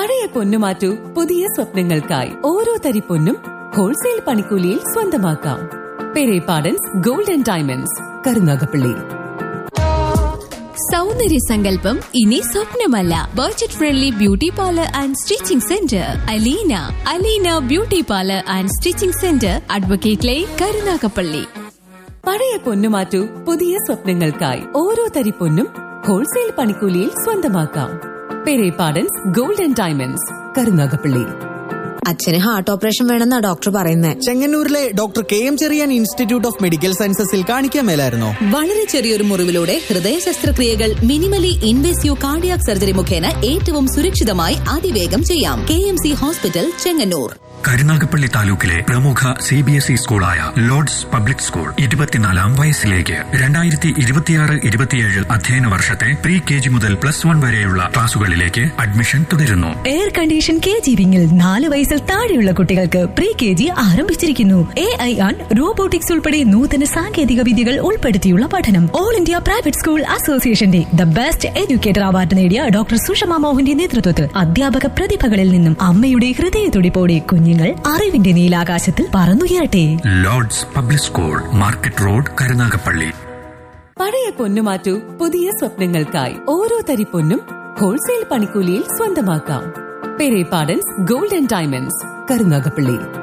പഴയ പൊന്നു മാറ്റൂ, പുതിയ സ്വപ്നങ്ങൾക്കായി. ഓരോ തരി പൊന്നും ഹോൾസെയിൽ പണിക്കൂലിയിൽ സ്വന്തമാക്കാം. Perepadans gold and diamonds, Karunagappally. സൗന്ദര്യ സങ്കല്പം ഇനി സ്വപ്നമല്ല. Budget friendly beauty parlour and stitching centre Aleena beauty parlour and stitching centre, advocate line, Karunagappally. പഴയ പൊന്നു മാറ്റൂ, പുതിയ സ്വപ്നങ്ങൾക്കായി. ഓരോ തരി പൊന്നും ഹോൾസെയിൽ പണിക്കൂലിയിൽ സ്വന്തമാക്കാം. Perepadans gold and diamonds, Karunagappally. അച്ഛന് ഹാർട്ട് ഓപ്പറേഷൻ വേണമെന്നാ ഡോക്ടർ പറയുന്നത്. ചെങ്ങന്നൂരിലെ doctor KM Cherian institute of medical സയൻസസിൽ കാണിക്കാൻ മേലായിരുന്നോ? വളരെ ചെറിയൊരു മുറിവിലൂടെ ഹൃദയ ശസ്ത്രക്രിയകൾ മിനിമലി ഇൻവേസീവ് കാർഡിയാക് സർജറി മുഖേന ഏറ്റവും സുരക്ഷിതമായി അതിവേഗം ചെയ്യാം. KMC hospital, Chengannur. കരുനാഗപ്പള്ളി താലൂക്കിലെ പ്രമുഖ CBSE സ്കൂളായ ലോർഡ്സ് പബ്ലിക് സ്കൂൾ 24ാം വയസ്സിലേക്ക് 2026-27 അധ്യയന വർഷത്തെ പ്രീ KG മുതൽ +1 വരെയുള്ള ക്ലാസുകളിലേക്ക് അഡ്മിഷൻ തുടരുന്നു. എയർ കണ്ടീഷൻ KG വിങ്ങിൽ 4 വയസ്സിൽ താഴെയുള്ള കുട്ടികൾക്ക് പ്രീ KG ആരംഭിച്ചിരിക്കുന്നു. AI ആൻഡ് റോബോട്ടിക്സ് ഉൾപ്പെടെ നൂതന സാങ്കേതിക വിദ്യകൾ ഉൾപ്പെടുത്തിയുള്ള പഠനം. ഓൾ ഇന്ത്യ പ്രൈവറ്റ് സ്കൂൾ അസോസിയേഷന്റെ ദ ബെസ്റ്റ് എഡ്യൂക്കേറ്റർ അവാർഡ് നേടിയ ഡോക്ടർ സുഷമ മോഹന്റെ നേതൃത്വത്തിൽ അധ്യാപക പ്രതിഭകളിൽ നിന്നും അമ്മയുടെ ഹൃദയത്തുടിപ്പോടെ കുഞ്ഞുങ്ങൾ അറിവിന്റെ നീലാകാശത്തിൽ പറന്നുയരട്ടെ. Lord's public school, market road, Karunagappally. പഴയ പൊന്നു മാറ്റൂ, പുതിയ സ്വപ്നങ്ങൾക്കായി. ഓരോ തരി പൊന്നും ഹോൾസെയിൽ പണിക്കൂലിയിൽ സ്വന്തമാക്കാം. Perepadans gold and diamonds, Karunagappally.